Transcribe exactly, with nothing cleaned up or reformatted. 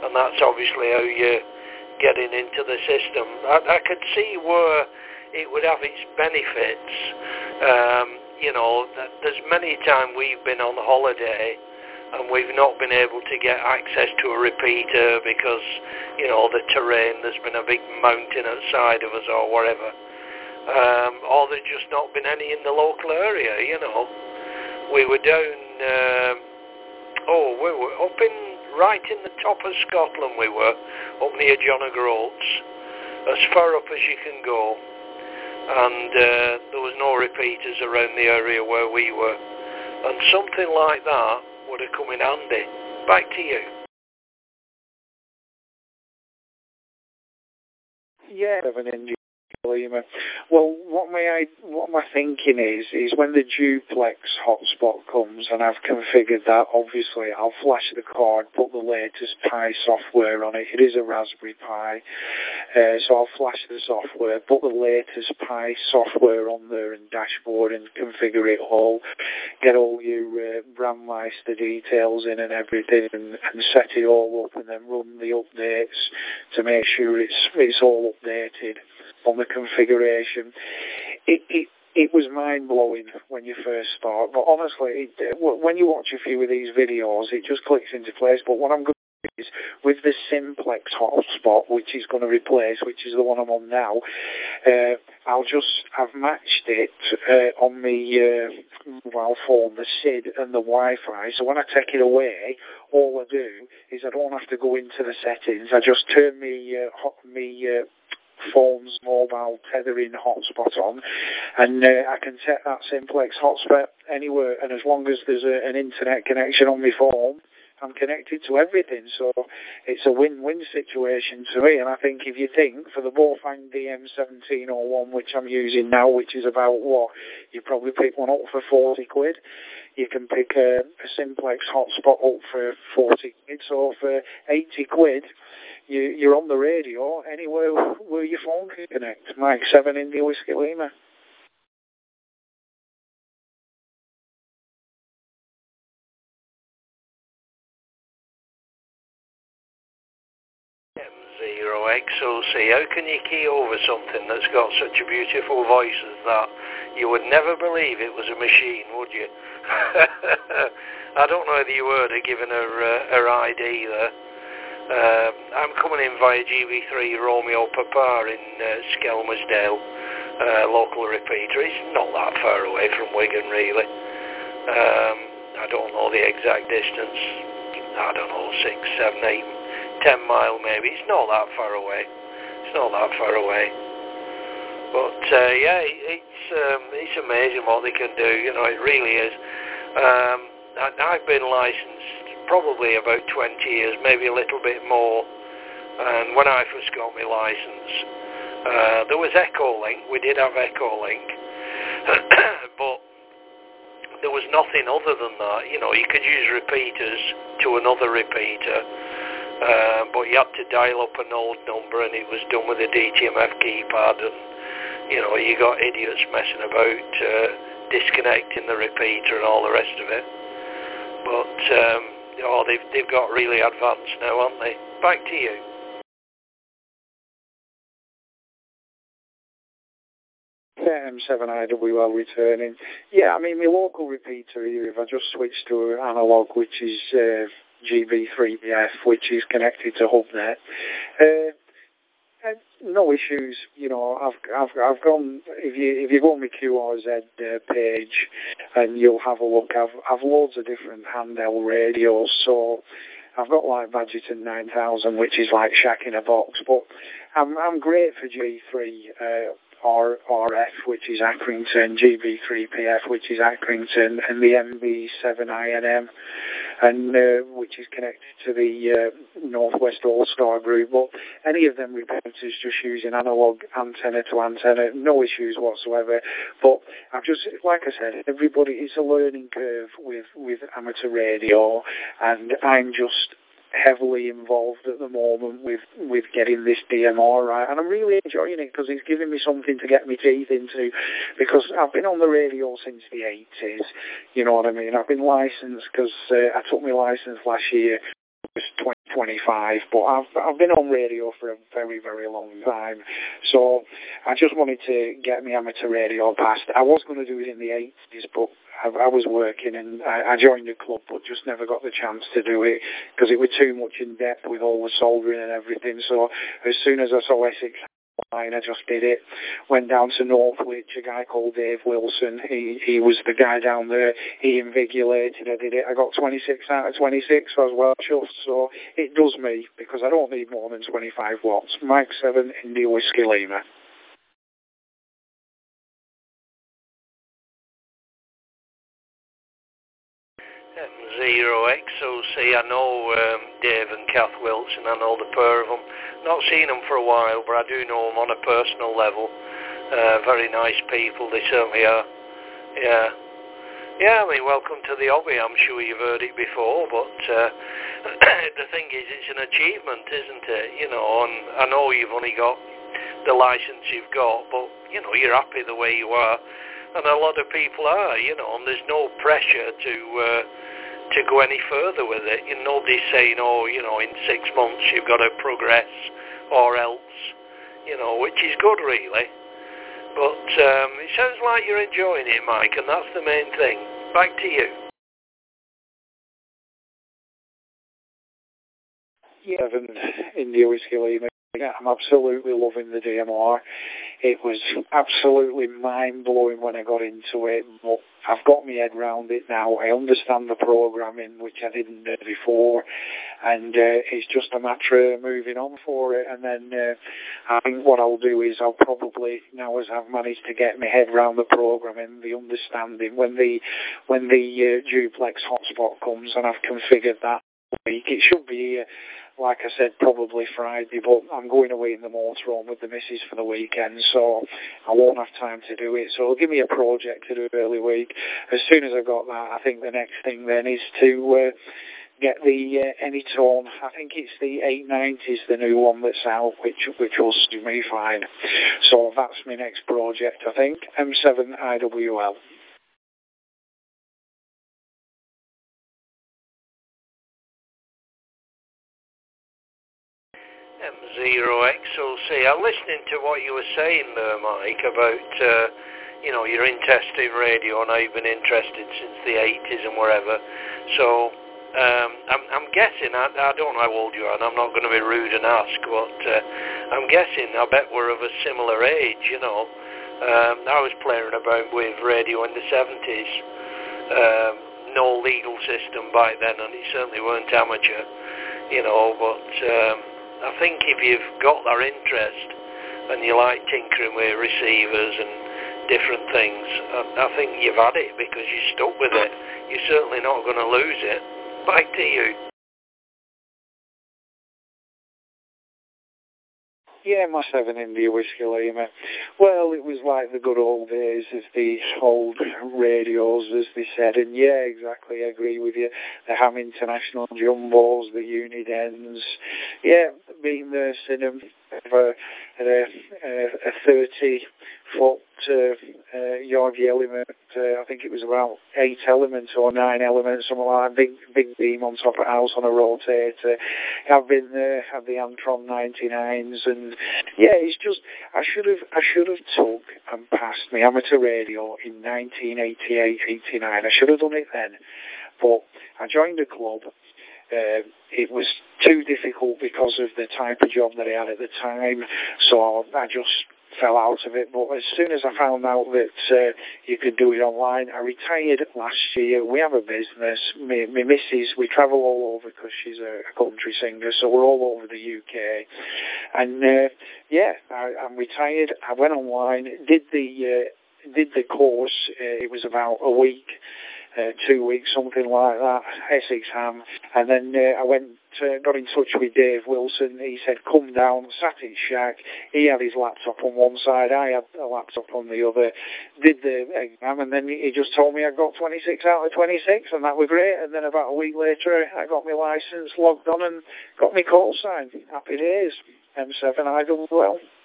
and that's obviously how you're getting into the system. I, I could see where it would have its benefits. Um, you know, there's many times we've been on holiday and we've not been able to get access to a repeater because, you know, the terrain, there's been a big mountain outside of us or whatever. Um, or there's just not been any in the local area, you know. We were down, um, oh, we were up in, right in the top of Scotland we were, up near John O'Groats, as far up as you can go. And uh, there was no repeaters around the area where we were. And something like that would have come in handy. Back to you. Yeah, of an Indian Lima. Well, what my what my thinking is is when the duplex hotspot comes and I've configured that, obviously I'll flash the card, put the latest Pi software on it. It is a Raspberry Pi, uh, so I'll flash the software, put the latest Pi software on there and dashboard and configure it all, get all your uh, Brandmeister details in and everything, and, and set it all up, and then run the updates to make sure it's it's all updated on the configuration. It, it it was mind-blowing when you first start, but honestly, it, when you watch a few of these videos, it just clicks into place. But what I'm going to do is, with the Simplex hotspot, which is going to replace, which is the one I'm on now, uh, I'll just, I've matched it uh, on the uh, mobile phone, the S I D and the Wi-Fi, so when I take it away, all I do is I don't have to go into the settings, I just turn me, uh, hot, me uh, phone's mobile tethering hotspot on, and uh, I can set that Simplex hotspot anywhere, and as long as there's a, an internet connection on my phone, I'm connected to everything, so it's a win-win situation to me. And I think if you think for the Bofang D M seventeen oh one, which I'm using now, which is about what, you probably pick one up for forty quid, you can pick a, a Simplex hotspot up for forty quid, so for eighty quid, You, you're on the radio anywhere where your phone can connect. Mike seven India Whiskey Lima. M zero X O C. How can you key over something that's got such a beautiful voice as that? You would never believe it was a machine, would you? I don't know whether you heard her giving her, uh, her I D there. Uh, I'm coming in via G V three Romeo Papa in uh, Skelmersdale, uh, local repeater. It's not that far away from Wigan, really. Um, I don't know the exact distance. I don't know, six, seven, eight, ten mile maybe. It's not that far away. It's not that far away. But uh, yeah, it's um, it's amazing what they can do. You know, it really is. Um, I, I've been licensed probably about twenty years, maybe a little bit more. And when I first got my license, uh, there was Echolink. We did have Echolink, but there was nothing other than that. You know, you could use repeaters to another repeater, uh, but you had to dial up an old number, and it was done with a D T M F keypad. And you know, you got idiots messing about, uh, disconnecting the repeater and all the rest of it. But um, oh, they've they've got really advanced now, haven't they? Back to you. M seven I W L returning. Yeah, I mean, my local repeater here, if I just switch to analog, which is uh, G V three P F, which is connected to HubNet, uh, and no issues. You know, I've I've I've gone. If you if you go on my Q R Z uh, page, and you'll have a look. I've I've loads of different handheld radios. So I've got like Badgerton nine thousand, which is like Shack in a box. But I'm I'm great for G three. Uh, R F, which is Accrington, G V three P F, which is Accrington, and the M B seven I N M, and uh, which is connected to the uh, Northwest All-Star group. But any of them repeaters just using analog antenna to antenna, no issues whatsoever. But I've just, like I said, everybody, it's a learning curve with, with amateur radio, and I'm just heavily involved at the moment with, with getting this D M R right, and I'm really enjoying it because it's giving me something to get my teeth into, because I've been on the radio since the eighties, you know what I mean. I've been licensed because uh, I took my license last year, I was twenty-five, but I've I've been on radio for a very, very long time. So I just wanted to get my amateur radio passed. I was going to do it in the eighties, but I, I was working and I, I joined the club, but just never got the chance to do it because it was too much in depth with all the soldering and everything. So as soon as I saw Essex line, I just did it. Went down to Northwich, a guy called Dave Wilson. He he was the guy down there. He invigilated. I did it. I got twenty-six out of twenty-six. So I was well chuffed. So it does me because I don't need more than twenty-five watts. Mike seven, India Whiskey Lima. Zero X O C. I know um, Dave and Kath Wilson. I know the pair of them. Not seen them for a while, but I do know them on a personal level. Uh, very nice people, they certainly are. Yeah. Yeah, I mean, welcome to the hobby. I'm sure you've heard it before, but uh, the thing is, it's an achievement, isn't it? You know, and I know you've only got the license you've got, but, you know, you're happy the way you are. And a lot of people are, you know, and there's no pressure to... Uh, to go any further with it. You know, nobody's saying, oh, you know, in six months you've got to progress or else, you know, which is good really. But um, it sounds like you're enjoying it, Mike, and that's the main thing. Back to you. Yeah, Evan, India Whiskey Lima. I'm absolutely loving the D M R. It was absolutely mind-blowing when I got into it, but I've got my head around it now. I understand the programming, which I didn't know before, and uh, it's just a matter of moving on for it. And then uh, I think what I'll do is I'll probably, now as I've managed to get my head around the programming, the understanding, when the when the uh, duplex hotspot comes and I've configured that week, it should be... Uh, Like I said, probably Friday, but I'm going away in the motorhome with the missus for the weekend, so I won't have time to do it. So it'll give me a project to do early week. As soon as I've got that, I think the next thing then is to uh, get the uh, Anytone. I think it's the eight nineties, the new one that's out, which which will suit me fine. So that's my next project, I think. M seven I W L. M zero X O C. I'm listening to what you were saying there, Mike, about, uh, you know, you're interested in radio and I've been interested since the eighties and wherever. So, um, I'm, I'm guessing, I, I don't know how old you are, and I'm not going to be rude and ask, but uh, I'm guessing, I bet we're of a similar age, you know. Um, I was playing about with radio in the seventies. Um, no legal system back then, and it certainly weren't amateur, you know, but... Um, I think if you've got that interest and you like tinkering with receivers and different things, I, I think you've had it because you're stuck with it. You're certainly not going to lose it. Back to you. Yeah, my seven India Whiskey Lima. Well, it was like the good old days of the old radios, as they said, and yeah, exactly, I agree with you. The Ham International Jumbos, the Unidens, yeah, being there, seeing them for a, a, a thirty-foot uh, uh, Yorkie element, uh, I think it was about eight elements or nine elements, something like that, big, big beam on top of the house on a rotator. I've been there, had the Antron ninety-nines, and yeah, it's just, I should have, I should have took and passed my amateur radio in nineteen eighty-eight, eighty-nine. I should have done it then, but I joined the club. Uh, it was too difficult because of the type of job that I had at the time, so I just fell out of it. But as soon as I found out that uh, you could do it online, I retired last year. We have a business. My, my missus, we travel all over because she's a, a country singer, so we're all over the U K. And uh, yeah, I, I'm retired. I went online, did the uh, did the course. Uh, it was about a week. Uh, two weeks, something like that, Essex Ham, and then uh, I went, uh, got in touch with Dave Wilson. He said, come down, sat in shack. He had his laptop on one side, I had a laptop on the other, did the exam, and then he just told me I got twenty-six out of twenty-six, and that was great. And then about a week later, I got my licence, logged on, and got my call sign. Happy days. M seven I W L.